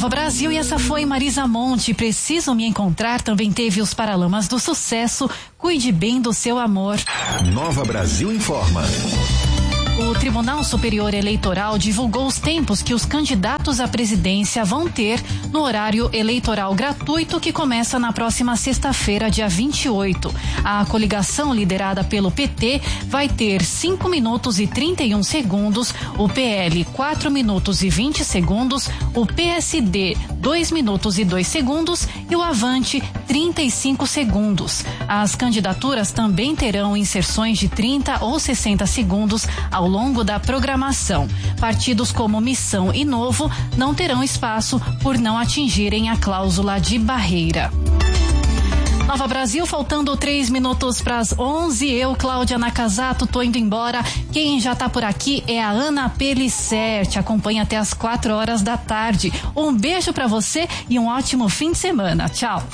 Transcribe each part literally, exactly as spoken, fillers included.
Nova Brasil, e essa foi Marisa Monte. Preciso Me Encontrar também teve os Paralamas do Sucesso. Cuide bem do seu amor. Nova Brasil informa. O Tribunal Superior Eleitoral divulgou os tempos que os candidatos à presidência vão ter no horário eleitoral gratuito que começa na próxima sexta-feira, dia vinte e oito. A coligação liderada pelo P T vai ter cinco minutos e trinta e um segundos, o P L quatro minutos e vinte segundos, o P S D dois minutos e dois segundos e o Avante trinta e cinco segundos. As candidaturas também terão inserções de trinta ou sessenta segundos ao longo da programação. Partidos como Missão e Novo não terão espaço por não atingirem a cláusula de barreira. Nova Brasil, faltando três minutos para as onze. Eu, Cláudia Nakazato, tô indo embora. Quem já tá por aqui é a Ana Pellicer. Te acompanha até as quatro horas da tarde. Um beijo para você e um ótimo fim de semana. Tchau.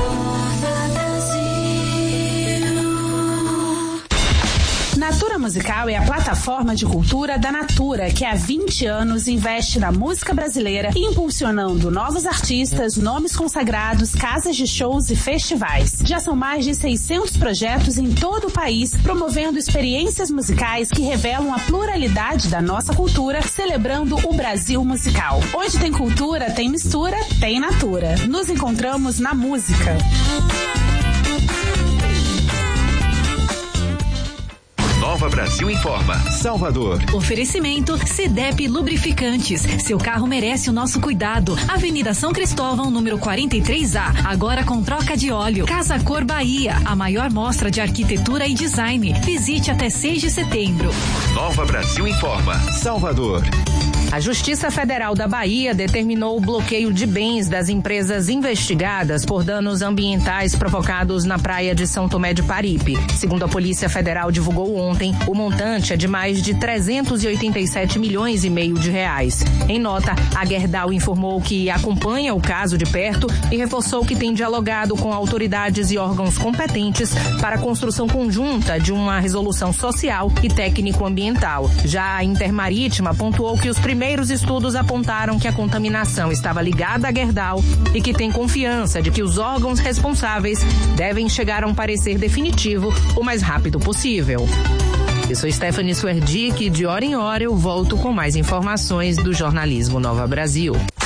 Natura Musical é a plataforma de cultura da Natura, que há vinte anos investe na música brasileira, impulsionando novos artistas, nomes consagrados, casas de shows e festivais. Já são mais de seiscentos projetos em todo o país, promovendo experiências musicais que revelam a pluralidade da nossa cultura, celebrando o Brasil musical. Onde tem cultura, tem mistura, tem Natura. Nos encontramos na música. Nova Brasil informa. Salvador. Oferecimento Cedep Lubrificantes. Seu carro merece o nosso cuidado. Avenida São Cristóvão, número quarenta e três A. Agora com troca de óleo. Casa Cor Bahia. A maior mostra de arquitetura e design. Visite até seis de setembro. Nova Brasil informa. Salvador. A Justiça Federal da Bahia determinou o bloqueio de bens das empresas investigadas por danos ambientais provocados na praia de São Tomé de Paripe. Segundo a Polícia Federal divulgou ontem, o montante é de mais de trezentos e oitenta e sete milhões e meio de reais. Em nota, a Gerdau informou que acompanha o caso de perto e reforçou que tem dialogado com autoridades e órgãos competentes para a construção conjunta de uma resolução social e técnico-ambiental. Já a Intermarítima pontuou que os primeiros Primeiros estudos apontaram que a contaminação estava ligada à Gerdau e que tem confiança de que os órgãos responsáveis devem chegar a um parecer definitivo o mais rápido possível. Eu sou Stephanie Suerdick e de hora em hora eu volto com mais informações do jornalismo Nova Brasil.